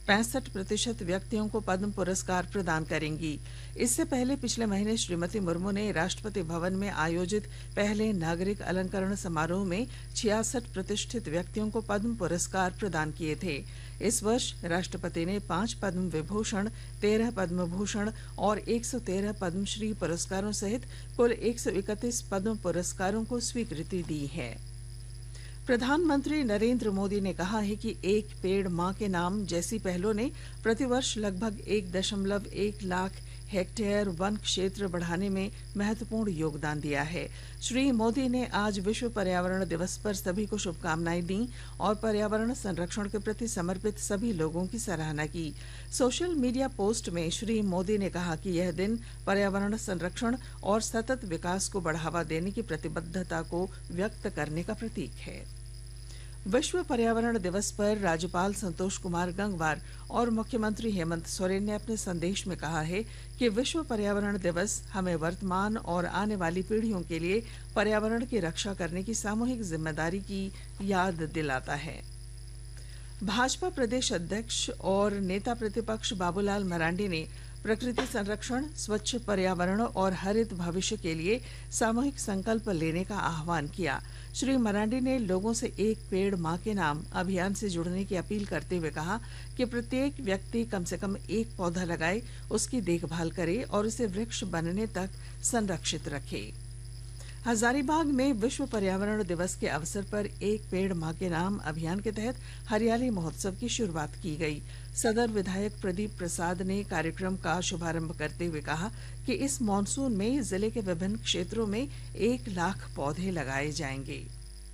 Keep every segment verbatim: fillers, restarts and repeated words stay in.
पैंसठ प्रतिशत व्यक्तियों को पद्म पुरस्कार प्रदान करेंगी। इससे पहले पिछले महीने श्रीमती मुर्मू ने राष्ट्रपति भवन में आयोजित पहले नागरिक अलंकरण समारोह में छियासठ प्रतिष्ठित व्यक्तियों को पद्म पुरस्कार प्रदान किए थे। इस वर्ष राष्ट्रपति ने पांच पद्म विभूषण, तेरह पद्म भूषण और एक सौ तेरह पद्मश्री पुरस्कारों सहित कुल एक सौ इकतीस पद्म पुरस्कारों को स्वीकृति दी है। प्रधानमंत्री नरेंद्र मोदी ने कहा है कि एक पेड़ मां के नाम जैसी पहलों ने प्रतिवर्ष लगभग एक दशमलव एक लाख हेक्टेयर वन क्षेत्र बढ़ाने में महत्वपूर्ण योगदान दिया है। श्री मोदी ने आज विश्व पर्यावरण दिवस पर सभी को शुभकामनाएं दी और पर्यावरण संरक्षण के प्रति समर्पित सभी लोगों की सराहना की। सोशल मीडिया पोस्ट में श्री मोदी ने कहा कि यह दिन पर्यावरण संरक्षण और सतत विकास को बढ़ावा देने की प्रतिबद्धता को व्यक्त करने का प्रतीक है। विश्व पर्यावरण दिवस पर राज्यपाल संतोष कुमार गंगवार और मुख्यमंत्री हेमंत सोरेन ने अपने संदेश में कहा है कि विश्व पर्यावरण दिवस हमें वर्तमान और आने वाली पीढ़ियों के लिए पर्यावरण की रक्षा करने की सामूहिक जिम्मेदारी की याद दिलाता है। भाजपा प्रदेश अध्यक्ष और नेता प्रतिपक्ष बाबूलाल मरांडी ने प्रकृति संरक्षण, स्वच्छ पर्यावरण और हरित भविष्य के लिए सामूहिक संकल्प लेने का आह्वान किया। श्री मरांडी ने लोगों से एक पेड़ मां के नाम अभियान से जुड़ने की अपील करते हुए कहा कि प्रत्येक व्यक्ति कम से कम एक पौधा लगाए, उसकी देखभाल करे और उसे वृक्ष बनने तक संरक्षित रखे। हजारीबाग में विश्व पर्यावरण दिवस के अवसर पर एक पेड़ मां के नाम अभियान के तहत हरियाली महोत्सव की शुरुआत की गई। सदर विधायक प्रदीप प्रसाद ने कार्यक्रम का शुभारंभ करते हुए कहा कि इस मॉनसून में जिले के विभिन्न क्षेत्रों में एक लाख पौधे लगाए जाएंगे।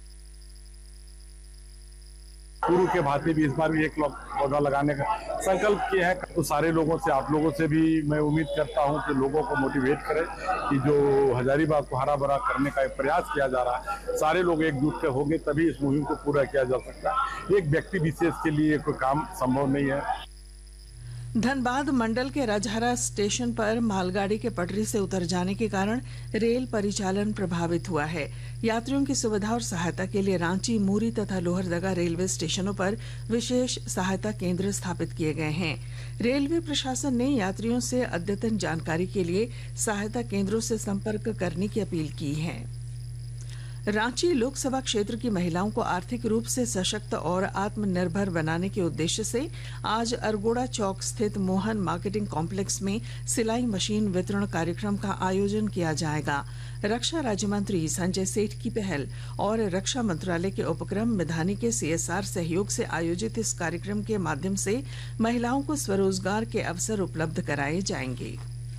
पूर्व के भांति भी इस बार भी एक लाख पौधा लगाने का संकल्प किया है। तो सारे लोगों से, आप लोगों से भी मैं उम्मीद करता हूं कि लोगों को मोटिवेट करें कि जो हजारीबाग को हरा भरा करने का एक प्रयास किया जा रहा है, सारे लोग एकजुट होंगे तभी इस मुहिम को पूरा किया जा सकता है। एक व्यक्ति विशेष के लिए कोई काम संभव नहीं है। धनबाद मंडल के राजहरा स्टेशन पर मालगाड़ी के पटरी से उतर जाने के कारण रेल परिचालन प्रभावित हुआ है। यात्रियों की सुविधा और सहायता के लिए रांची, मूरी तथा लोहरदगा रेलवे स्टेशनों पर विशेष सहायता केंद्र स्थापित किए गए हैं। रेलवे प्रशासन ने यात्रियों से अद्यतन जानकारी के लिए सहायता केंद्रों से संपर्क करने की अपील की है। रांची लोकसभा क्षेत्र की महिलाओं को आर्थिक रूप से सशक्त और आत्मनिर्भर बनाने के उद्देश्य से आज अरगोड़ा चौक स्थित मोहन मार्केटिंग कॉम्प्लेक्स में सिलाई मशीन वितरण कार्यक्रम का आयोजन किया जाएगा। रक्षा राज्य मंत्री संजय सेठ की पहल और रक्षा मंत्रालय के उपक्रम मिधानी के सीएसआर सहयोग से आयोजित इस कार्यक्रम के माध्यम से महिलाओं को स्वरोजगार के अवसर उपलब्ध कराए जाएंगे।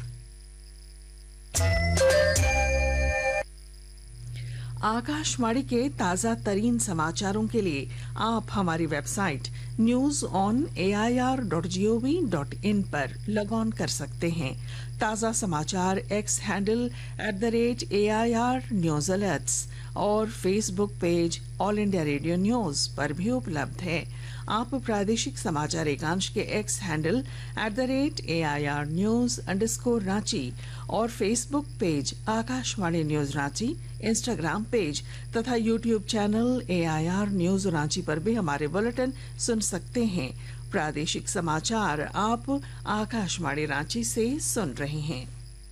आकाशवाणी के ताजा तरीन समाचारों के लिए आप हमारी website news on A I R dot G O V dot in पर लॉग ऑन कर सकते हैं। ताजा समाचार x handle at the rate A I R news alerts और Facebook page all India radio news पर भी उपलब्ध है। आप प्रादेशिक समाचार एकांश के x handle at the rate A I R news underscore Ranchi और Facebook page Akashvani news Ranchi, Instagram page तथा YouTube channel A I R news Ranchi पर भी हमारे बुलेटिन सुन सकते हैं। प्रादेशिक समाचार आप आकाशवाणी रांची से सुन रहे हैं।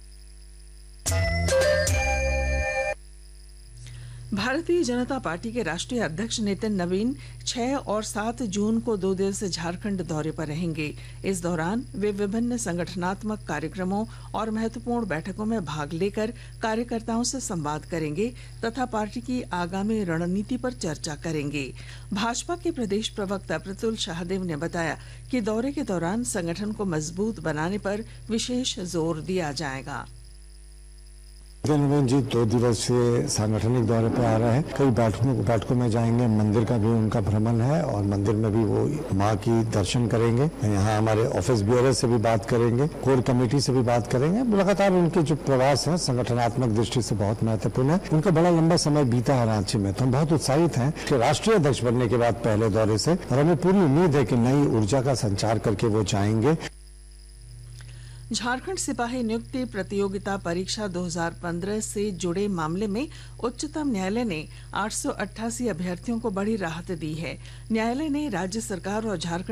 भारतीय जनता पार्टी के राष्ट्रीय अध्यक्ष नितिन नवीन छह और सात जून को दो दिवसीय झारखंड दौरे पर रहेंगे। इस दौरान वे विभिन्न संगठनात्मक कार्यक्रमों और महत्वपूर्ण बैठकों में भाग लेकर कार्यकर्ताओं से संवाद करेंगे तथा पार्टी की आगामी रणनीति पर चर्चा करेंगे। भाजपा के प्रदेश प्रवक्ता प्रतुल शाहदेव ने बताया कि दौरे के दौरान संगठन को मजबूत बनाने पर विशेष जोर दिया जाएगा। नवीन जी दो दिवसीय सांगठनिक दौरे पर आ रहे हैं। कई बैठकों बैठकों में जाएंगे, मंदिर का भी उनका भ्रमण है और मंदिर में भी वो माँ की दर्शन करेंगे। यहाँ हमारे ऑफिस ब्यूरो से भी बात करेंगे, कोर कमेटी से भी बात करेंगे। लगातार उनके जो प्रवास है संगठनात्मक दृष्टि से बहुत महत्वपूर्ण है। उनका बड़ा लंबा समय बीता है रांची में, तो हम बहुत उत्साहित हैं कि राष्ट्रीय अध्यक्ष बनने के बाद पहले दौरे से, और हमें पूरी उम्मीद है कि नई ऊर्जा का संचार करके वो जाएंगे। झारखंड सिपाही नियुक्ति प्रतियोगिता परीक्षा दो हज़ार पंद्रह से जुड़े मामले में उच्चतम न्यायालय ने आठ सौ अट्ठासी अभ्यर्थियों को बड़ी राहत दी है। न्यायालय ने राज्य सरकार और झारखंड